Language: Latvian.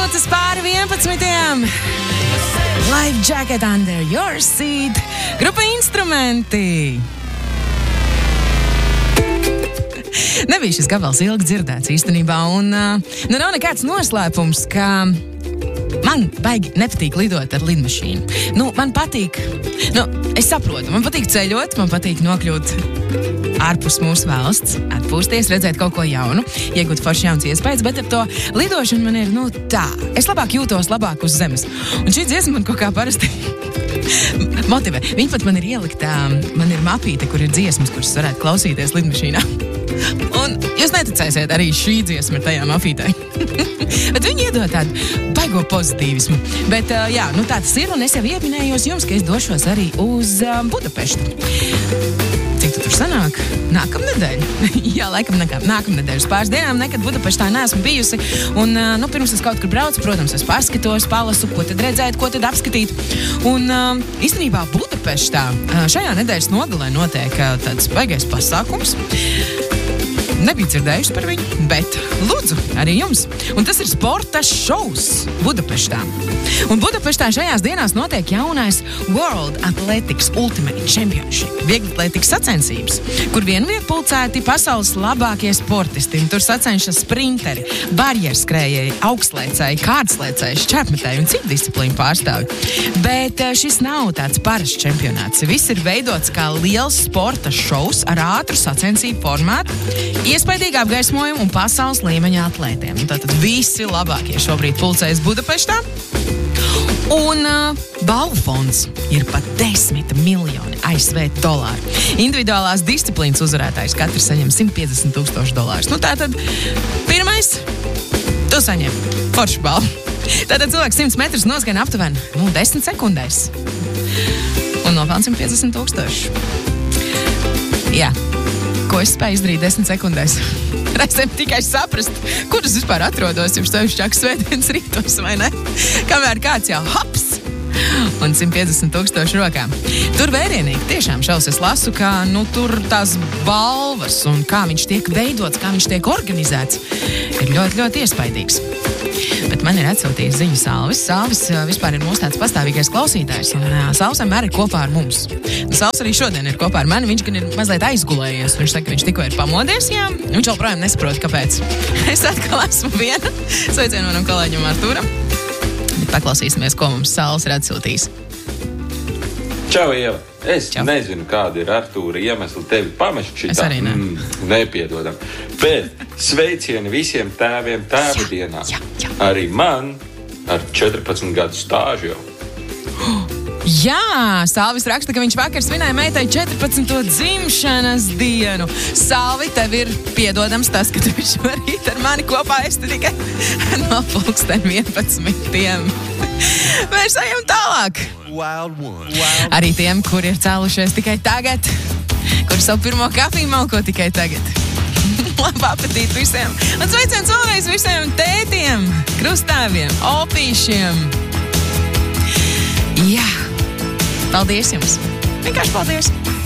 minūtes pāri 11. Life Jacket Under Your Seat. Grupa Instrumenti. Nebija šis gabals ilgi dzirdēts īstenībā, un nav nekāds noslēpums, ka man baigi nepatīk lidot ar lidmašīnu. Man patīk, es saprotu, man patīk ceļot, man patīk nokļūt ārpus mūsu valsts, atpūsties, redzēt kaut ko jaunu, iegūt forši jauns iespējas, bet ar to lidošanu man ir, tā. Es labāk jūtos labāk uz zemes. Un šī dziesma man kaut kā parasti motivē. Viņa pat man ir ieliktā, man ir mapīte, kur ir dziesmas, kuras varētu klausīties lidmašīnā. Un jūs neticēsiet, arī šī dziesma ir tajā mapītē. Bet viņi iedod tādu baigo pozitīvismu. Bet, tā tas ir, un es jau ieminējos jums, ka es došos arī uz Budapeštu. Cik tu tur sanāk? Nākamnedēļ? Jā, laikam nākamnedēļ. Uz pāris dienām nekad Budapeštā neesmu bijusi. Un, pirms es kaut kur braucu, protams, es paskatos, palasu, ko tad redzēt, ko tad apskatīt. Un, īstenībā Budapeštā šajā nedēļas nogalē notiek tāds baigais pasākums. Nebija dzirdējuši par viņu, bet lūdzu, arī jums. Un tas ir sporta šovs Budapeštā. Un Budapeštā šajās dienās notiek jaunais World Athletics Ultimate Championship, vieglatlētikas sacensības, kur vienviet pulcēti pasaules labākie sportisti. Tur sacenšas sprinteri, barjerskrējēji, augstslēcēji, kārtslēcēji, šķērsmetēji un citu disciplīnu pārstāvi. Bet šis nav tāds parasts čempionāts. Viss ir veidots kā liels sporta šovs ar ātru sacensību formātu, iespaidīgu apgaismojumu un pasaules līmeņa atlētiem. Tātad visi labākie šobrīd pulcējas Budapeštā. Un balvu fonds ir pat 10 miljoni ASV dolāru. Individuālās disciplīnas uzvarētājs katrs saņem $150,000. Tātad pirmais, tu saņem foršu balvu. Tātad cilvēks 100 metrus noskan aptuveni 10 sekundēs. Un nopelna $150,000. Jā. Ko es spēju izdarīt 10 sekundēs? Reizēm tikai saprast, kur es vispār atrodos, jums tev šķāk svētdienas rītos, vai ne? Kamēr kāds jau hops un $150,000 rokā. Tur vērienīgi tiešām šaus es lasu, ka tur tās balvas un kā viņš tiek veidots, kā viņš tiek organizēts, ir ļoti, ļoti iespaidīgs. Bet man ir atsūtījis ziņu Salvis. Salvis vispār ir mūsu tāds pastāvīgais klausītājs, un Salvis vienmēr ir kopā ar mums. Salvis arī šodien ir kopā ar mani, viņš gan ir mazliet aizgulējies. Viņš saka, ka viņš tikko ir pamodies, jā. Viņš joprojām nesaprot, kāpēc. Es atkal esmu viena. Sveicienu manam kolēģim Artūram. Paklausīsimies, ko mums Salvis ir atsūtījis. Čau, Ieva! Es nezinu, kāda ir Artūra iemesla tevi pamest šitā. Es arī ne. Nepiedodam. Bet sveicieni visiem tēviem tēva dienā. Jā. Arī man ar 14 gadu stāžu jau. Jā, Salvis raksta, ka viņš vakar svinēja meitai 14. dzimšanas dienu. Salvi, tev ir piedodams tas, ka tu šorīt ar mani kopā esi tikai no 11. Mēs ejam tālāk. Arī tiem, kuri ir cēlušies tikai tagad, kuri savu pirmo kafiju malko tikai tagad. Labu apetīti visiem! Un sveiciens vēlreiz visiem tētiem, krustāviem, opīšiem! Jā! Paldies jums! Vienkārši paldies!